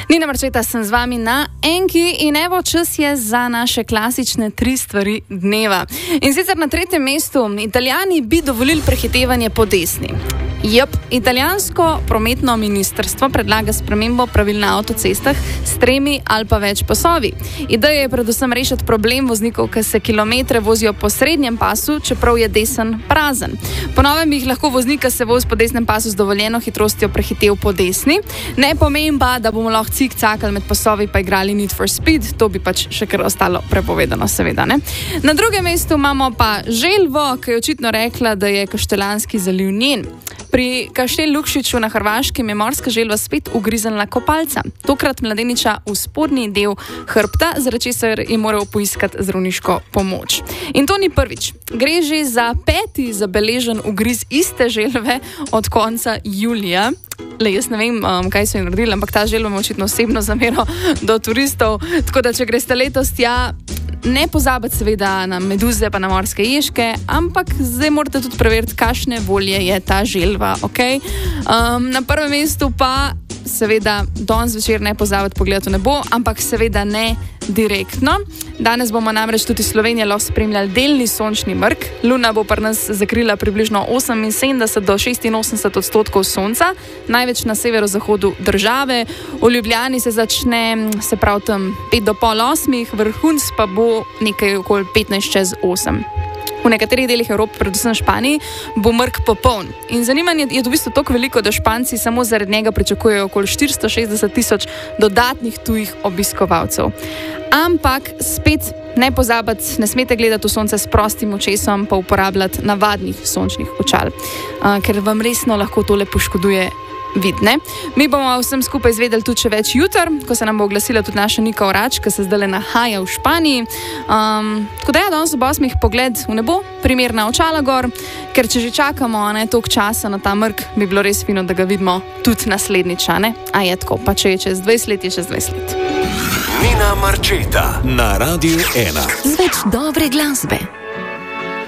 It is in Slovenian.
Nina Marčeta sem z vami na Enki in evo, čas je za naše klasične 3 stvari dneva. In sicer na 3. mestu, Italijani bi dovolili prehitevanje po desni. Italijansko prometno ministrstvo predlaga spremembo pravil na avtocestah s 3 ali pa več pasovi. Ideja je predvsem rešiti problem voznikov, ki se kilometre vozijo po srednjem pasu, čeprav je desen prazen. Po novem bi jih lahko voznik, ki se vozi po desnem pasu z dovoljeno hitrostjo, prehitel po desni. Ne pomeni pa, da bomo lahko cik-cakali med pasovi pa igrali Need for Speed, to bi pač še kar ostalo prepovedano, seveda. Ne? Na 2. mestu imamo pa želvo, ki je očitno rekla, da je Kaštelanski zaliv njen. Pri Kaštel Lukšiču na Hrvaškem je morska želva spet ugriznila kopalca. Tokrat mladeniča v spodnji del hrbta, zaradi česar je moral poiskati zdravniško pomoč. In to ni prvič. Gre že za 5. zabeležen ugriz iste želve od konca julija. Jaz ne vem, kaj so jim naredili, ampak ta želva ima očitno osebno zamero do turistov. Tako da, če greste letos tja, ne pozabite seveda na meduze pa na morske ježke, ampak zdaj morate tudi preveriti, kakšne volje je ta želva. Okay? Na 1. mestu pa seveda danes zvečer ne pozabite pogledati v nebo, ampak seveda ne direktno. Danes bomo namreč tudi Slovenijo lahko spremljali delni sončni mrk. Luna bo pri nas zakrila približno 78 do 86% sonca, največ na severozahodu države. V Ljubljani se začne, se pravi tam 5 do pol 8, vrhunc pa bo nekaj okoli 15 čez 8. V nekaterih delih Evrope, predvsem Španiji, bo mrk popoln. In zanimanje je v bistvu toliko veliko, da Španci samo zaradi njega pričakujejo okoli 460,000 dodatnih tujih obiskovalcev. Ampak spet ne pozabiti, ne smete gledati v sonce s prostim očesom, pa uporabljati navadnih sončnih očal, ker vam resno lahko tole poškoduje vidne. Mi bomo vsem skupaj izvedeli tudi še več jutr, ko se nam bo oglasila tudi naša Nika Orač, ki se zdaj nahaja v Španiji. Tako da danes ob 8 pogled v nebo, primerna očala gor, ker če že čakamo toliko časa na ta mrk, bi bilo res fino, da ga vidimo tudi naslednjič, ne? A je tako, pa če je čez 20 let, je čez 20 let. Nina Marčeta na Radiu 1. Z več dobre glasbe.